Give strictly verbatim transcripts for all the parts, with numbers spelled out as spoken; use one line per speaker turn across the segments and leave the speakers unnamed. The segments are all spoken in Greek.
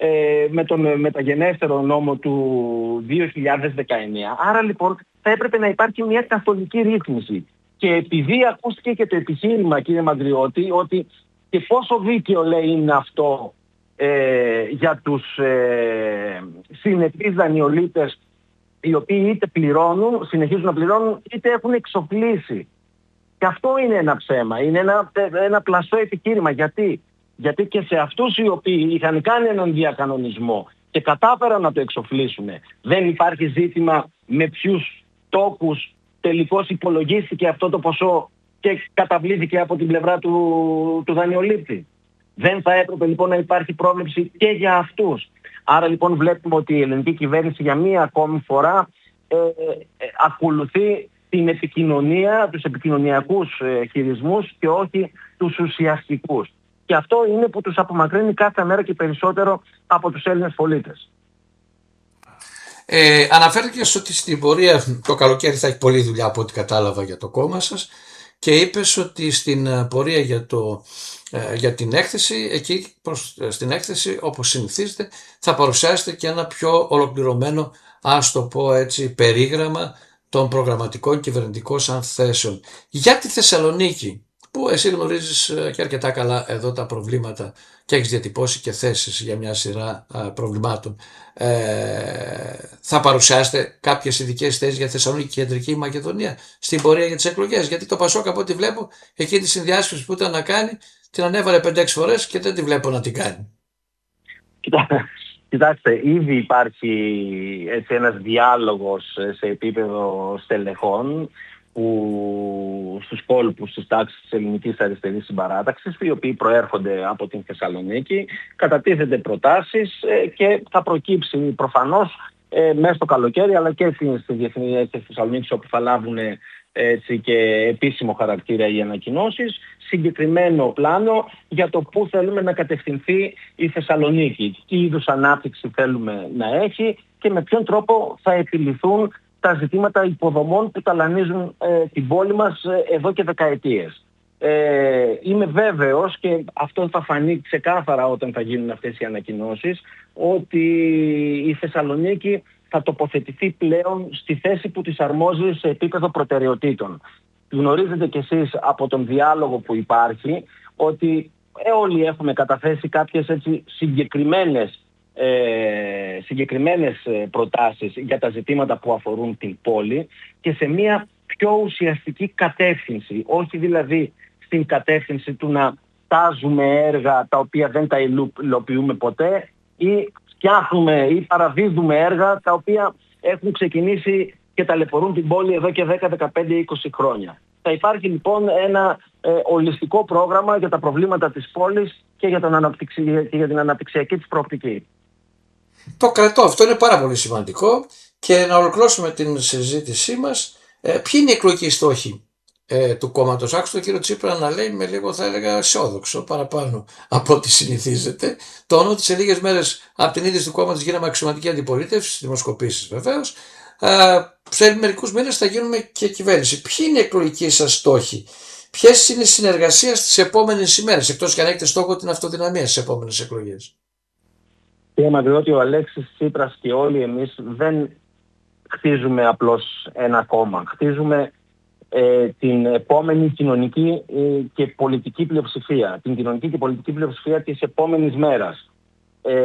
ε, με τον μεταγενέστερο νόμο του δύο χιλιάδες δεκαεννιά. Άρα λοιπόν θα έπρεπε να υπάρχει μια καθολική ρύθμιση. Και επειδή ακούστηκε και το επιχείρημα, κύριε Μαγκριώτη, ότι και πόσο δίκαιο λέει είναι αυτό ε, για τους ε, συνεπείς δανειολήπτες, οι οποίοι είτε πληρώνουν, συνεχίζουν να πληρώνουν, είτε έχουν εξοφλήσει. Και αυτό είναι ένα ψέμα, είναι ένα, ένα πλαστό επιχείρημα. Γιατί? Γιατί και σε αυτούς οι οποίοι είχαν κάνει έναν διακανονισμό και κατάφεραν να το εξοφλήσουν, δεν υπάρχει ζήτημα με ποιους τόκους τελικώς υπολογίστηκε αυτό το ποσό και καταβλήθηκε από την πλευρά του, του δανειολήπτη. Δεν θα έπρεπε λοιπόν να υπάρχει πρόβλεψη και για αυτούς? Άρα λοιπόν βλέπουμε ότι η ελληνική κυβέρνηση για μία ακόμη φορά ε, ε, ακολουθεί την επικοινωνία, τους επικοινωνιακούς ε, χειρισμούς και όχι τους ουσιαστικούς. Και αυτό είναι που τους απομακρύνει κάθε μέρα και περισσότερο από τους Έλληνες πολίτες.
Ε, αναφέρθηκες ότι στην πορεία το καλοκαίρι θα έχει πολλή δουλειά από ό,τι κατάλαβα για το κόμμα σας και είπες ότι στην πορεία για, το, ε, για την έκθεση, εκεί προς, στην έκθεση όπως συνηθίζεται θα παρουσιάσετε και ένα πιο ολοκληρωμένο, ας το πω έτσι, περίγραμμα των προγραμματικών κυβερνητικών σαν θέσεων. Για τη Θεσσαλονίκη, που εσύ γνωρίζεις και αρκετά καλά εδώ τα προβλήματα και έχεις διατυπώσει και θέσεις για μια σειρά α, προβλημάτων, ε, θα παρουσιάσετε κάποιες ειδικές θέσεις για Θεσσαλονίκη και Κεντρική Μακεδονία στην πορεία για τις εκλογές? Γιατί το Πασόκ, από ό,τι βλέπω, εκείνη τη συνδιάσκεψη που ήταν να κάνει, την ανέβαλε πέντε έξι φορές και δεν τη βλέπω να την κάνει.
Κοιτάξτε, ήδη υπάρχει έτσι ένας διάλογος σε επίπεδο στελεχών που στους κόλπους της τάξης της ελληνικής αριστερής συμπαράταξης, οι οποίοι προέρχονται από την Θεσσαλονίκη, κατατίθενται προτάσεις ε, και θα προκύψει προφανώς ε, μέσα στο καλοκαίρι, αλλά και στη Διεθνή Έκθεση Θεσσαλονίκης, όπου θα λάβουν ε, έτσι και επίσημο χαρακτήρα οι ανακοινώσεις, συγκεκριμένο πλάνο για το πού θέλουμε να κατευθυνθεί η Θεσσαλονίκη, τι είδους ανάπτυξη θέλουμε να έχει και με ποιον τρόπο θα επιληθούν τα ζητήματα υποδομών που ταλανίζουν ε, την πόλη μας ε, εδώ και δεκαετίες. Ε, είμαι βέβαιος, και αυτό θα φανεί ξεκάθαρα όταν θα γίνουν αυτές οι ανακοινώσεις, ότι η Θεσσαλονίκη θα τοποθετηθεί πλέον στη θέση που της αρμόζει σε επίπεδο προτεραιοτήτων. Γνωρίζετε κι εσείς από τον διάλογο που υπάρχει ότι ε, όλοι έχουμε καταθέσει κάποιες έτσι συγκεκριμένες Ε, συγκεκριμένες προτάσεις για τα ζητήματα που αφορούν την πόλη και σε μια πιο ουσιαστική κατεύθυνση, όχι δηλαδή στην κατεύθυνση του να τάζουμε έργα τα οποία δεν τα υλοποιούμε ποτέ ή φτιάχνουμε ή παραδίδουμε έργα τα οποία έχουν ξεκινήσει και ταλαιπωρούν την πόλη εδώ και δέκα, δεκαπέντε, είκοσι χρόνια. Θα υπάρχει λοιπόν ένα ε, ολιστικό πρόγραμμα για τα προβλήματα της πόλης και για, τον αναπτυξη... και για την αναπτυξιακή της προοπτική.
Το κρατώ, αυτό είναι πάρα πολύ σημαντικό. Και να ολοκληρώσουμε την συζήτησή μας, ε, ποιοι είναι οι εκλογικοί στόχοι ε, του κόμματος? Άκουσα τον κύριο Τσίπρα να λέει με λίγο, θα έλεγα, αισιόδοξο παραπάνω από ό,τι συνηθίζεται, το ότι σε λίγες μέρες από την ίδρυση του κόμματος γίναμε αξιωματική αντιπολίτευση, δημοσκοπήσεις βεβαίως, ε, σε μερικούς μήνες θα γίνουμε και κυβέρνηση. Ποιοι είναι οι εκλογικοί σας στόχοι? Ποιες είναι οι συνεργασίες στις επόμενες ημέρες, εκτός και αν έχετε στόχο την αυτοδυναμία στις επόμενες εκλογές?
Κύριε Μαγκριώτη, ο Αλέξης Τσίπρας και όλοι εμείς δεν χτίζουμε απλώς ένα κόμμα. Χτίζουμε ε, την επόμενη κοινωνική ε, και πολιτική πλειοψηφία. Την κοινωνική και πολιτική πλειοψηφία της επόμενης μέρας. Ε,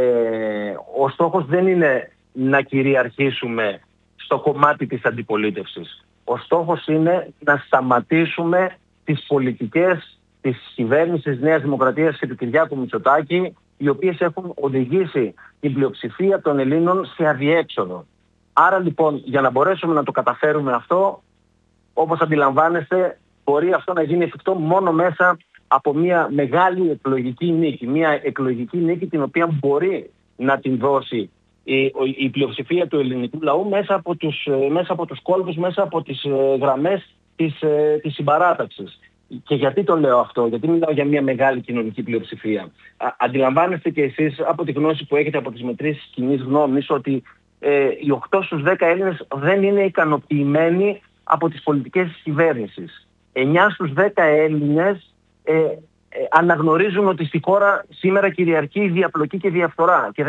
ο στόχος δεν είναι να κυριαρχήσουμε στο κομμάτι της αντιπολίτευσης. Ο στόχος είναι να σταματήσουμε τις πολιτικές της κυβέρνησης Νέας Δημοκρατίας και του Κυριάκου Μητσοτάκη, οι οποίες έχουν οδηγήσει την πλειοψηφία των Ελλήνων σε αδιέξοδο. Άρα λοιπόν, για να μπορέσουμε να το καταφέρουμε αυτό, όπως αντιλαμβάνεστε, μπορεί αυτό να γίνει εφικτό μόνο μέσα από μια μεγάλη εκλογική νίκη. Μια εκλογική νίκη την οποία μπορεί να την δώσει η, η πλειοψηφία του ελληνικού λαού μέσα από τους, μέσα από τους κόλπους, μέσα από τις γραμμές της, της συμπαράταξης. Και γιατί το λέω αυτό? Γιατί μιλάω για μια μεγάλη κοινωνική πλειοψηφία. Α, αντιλαμβάνεστε και εσείς από τη γνώση που έχετε από τις μετρήσεις κοινής γνώμης ότι ε, οι οκτώ στους δέκα Έλληνες δεν είναι ικανοποιημένοι από τις πολιτικές της κυβέρνησης. εννιά στους δέκα Έλληνες ε, ε, αναγνωρίζουν ότι στη χώρα σήμερα κυριαρχεί η διαπλοκή και η διαφθορά. Και